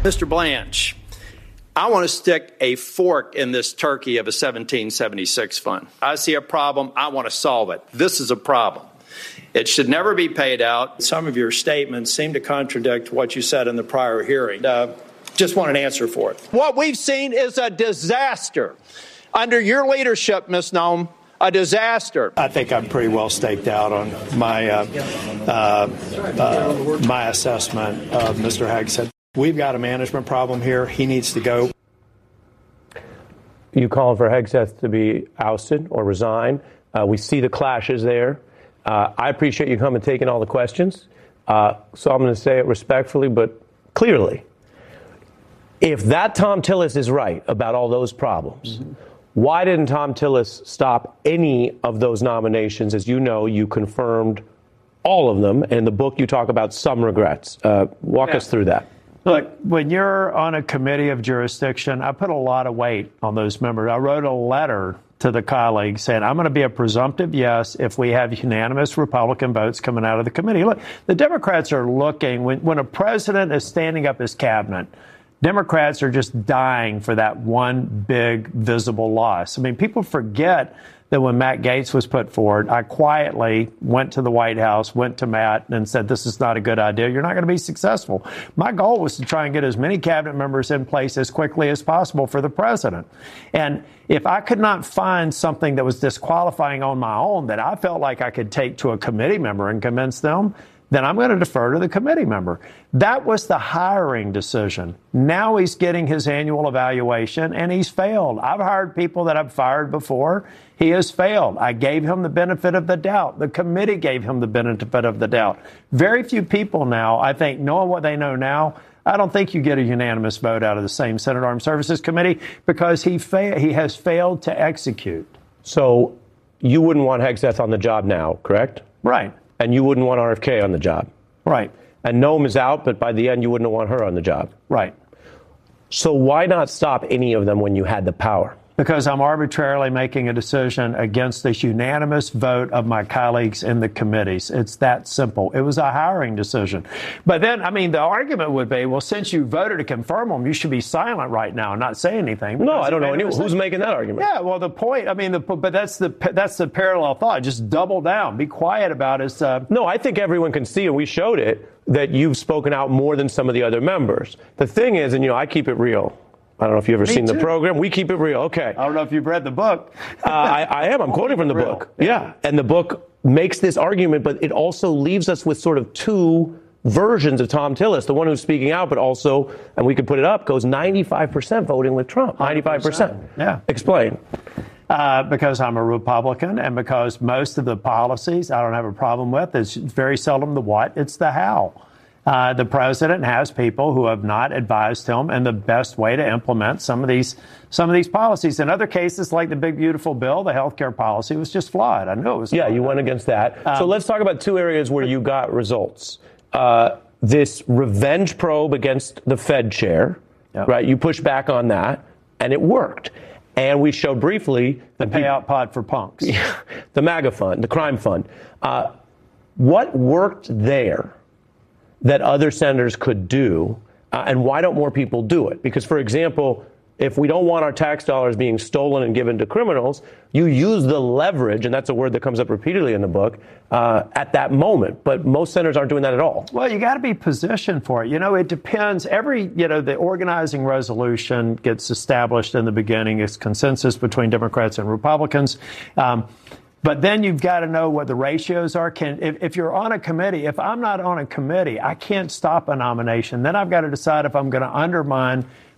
Mr. Blanche, I want to stick a fork in this turkey of a 1776 fund. I see a problem. I want to solve it. This is a problem. It should never be paid out. Some of your statements seem to contradict what you said in the prior hearing. Just want an answer for it. What we've seen is a disaster. Under your leadership, Ms. Noem, a disaster. I think I'm pretty well staked out on my my assessment of Mr. Hegseth. We've got a management problem here. He needs to go. You calling for Hegseth to be ousted or resign? We see the clashes there. I appreciate you coming and taking all the questions. So I'm going to say it respectfully, but clearly. If that Thom Tillis is right about all those problems, why didn't Thom Tillis stop any of those nominations? As you know, you confirmed all of them. In the book, you talk about some regrets. Walk us through that. Look, when you're on a committee of jurisdiction, I put a lot of weight on those members. I wrote a letter to the colleagues saying, I'm going to be a presumptive yes if we have unanimous Republican votes coming out of the committee. Look, the Democrats are looking, when a president is standing up his cabinet, Democrats are just dying for that one big visible loss. I mean, people forget that when Matt Gaetz was put forward, I quietly went to the White House, went to Matt and said, this is not a good idea. You're not going to be successful. My goal was to try and get as many cabinet members in place as quickly as possible for the president. And if I could not find something that was disqualifying on my own that I felt like I could take to a committee member and convince them, then I'm going to defer to the committee member. That was the hiring decision. Now he's getting his annual evaluation, and he's failed. I've hired people that I've fired before. He has failed. I gave him the benefit of the doubt. The committee gave him the benefit of the doubt. Very few people now, I think, knowing what they know now, I don't think you get a unanimous vote out of the same Senate Armed Services Committee because he has failed to execute. So you wouldn't want Hegseth on the job now, correct? Right. And you wouldn't want RFK on the job. Right. And Noem is out, but by the end, you wouldn't want her on the job. Right. So why not stop any of them when you had the power? Because I'm arbitrarily making a decision against the unanimous vote of my colleagues in the committees. It's that simple. It was a hiring decision. But then, I mean, the argument would be, well, since you voted to confirm them, you should be silent right now and not say anything. No, I don't know anyone. Who's making that argument? Yeah, well, the point, I mean, but that's the parallel thought. Just double down. Be quiet about it. No, I think everyone can see, and we showed it, that you've spoken out more than some of the other members. The thing is, and, I keep it real. I don't know if you've ever seen the program. We keep it real. Okay. I don't know if you've read the book. I am. I'm quoting from the book. Yeah. And the book makes this argument, but it also leaves us with sort of two versions of Thom Tillis. The one who's speaking out, but also, and we could put it up, goes 95% voting with Trump. 95%. Yeah. Explain. Because I'm a Republican and because most of the policies I don't have a problem with. It's very seldom the what, it's the how. The president has people who have not advised him and the best way to implement some of these policies. In other cases, like the big, beautiful bill, the health care policy was just flawed. I knew it was flawed. Yeah, you went against that. So let's talk about two areas where you got results. This revenge probe against the Fed chair, right? You pushed back on that, and it worked. And we showed briefly the payout pod for punks. The MAGA fund, the crime fund. What worked there that other senators could do, and why don't more people do it? Because, for example, if we don't want our tax dollars being stolen and given to criminals, you use the leverage, and that's a word that comes up repeatedly in the book, at that moment. But most senators aren't doing that at all. Well, you got to be positioned for it. It depends. The organizing resolution gets established in the beginning. It's consensus between Democrats and Republicans. But then you've got to know what the ratios are. If you're on a committee, if I'm not on a committee, I can't stop a nomination. Then I've got to decide if I'm going to undermine